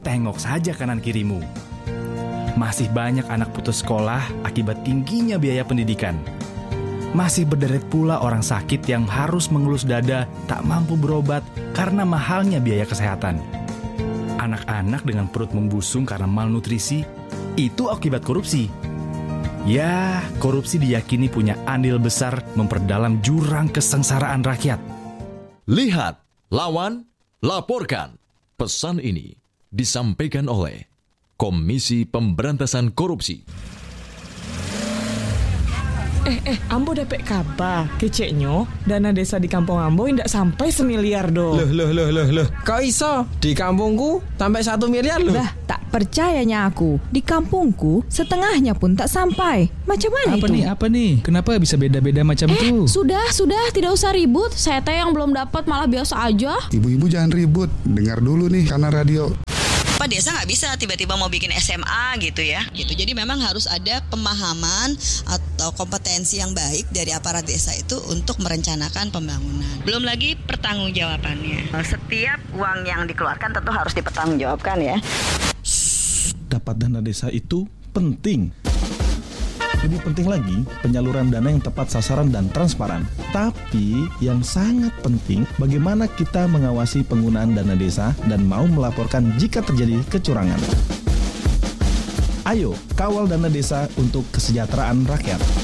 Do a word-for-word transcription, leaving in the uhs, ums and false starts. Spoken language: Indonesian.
tengok saja kanan kirimu. Masih banyak anak putus sekolah akibat tingginya biaya pendidikan. Masih berderet pula orang sakit yang harus mengelus dada tak mampu berobat karena mahalnya biaya kesehatan. Anak-anak dengan perut membusung karena malnutrisi, itu akibat korupsi. Ya, korupsi diyakini punya andil besar memperdalam jurang kesengsaraan rakyat. Lihat, lawan, laporkan. Pesan ini disampaikan oleh Komisi Pemberantasan Korupsi. Eh, eh, Ambo dapat kabar. Keceknya, dana desa di kampung Ambo tidak sampai semiliar do. Loh, loh, loh, loh, loh. Kau iso? Di kampungku sampai satu miliar loh. Lah, tak percayanya aku. Di kampungku, setengahnya pun tak sampai. Macam mana apa itu? nih, apa nih? Kenapa bisa beda-beda macam eh, itu? Sudah, sudah, tidak usah ribut. Saya teh yang belum dapat malah biasa aja. Ibu-ibu jangan ribut. Dengar dulu nih karena radio. Pak desa nggak bisa tiba-tiba mau bikin S M A gitu ya, gitu. Jadi memang harus ada pemahaman atau kompetensi yang baik dari aparat desa itu untuk merencanakan pembangunan. Belum lagi pertanggungjawabannya. Setiap uang yang dikeluarkan tentu harus dipertanggungjawabkan ya. Dapat dana desa itu penting. Lebih penting lagi, penyaluran dana yang tepat sasaran dan transparan. Tapi yang sangat penting, bagaimana kita mengawasi penggunaan dana desa dan mau melaporkan jika terjadi kecurangan. Ayo, kawal dana desa untuk kesejahteraan rakyat.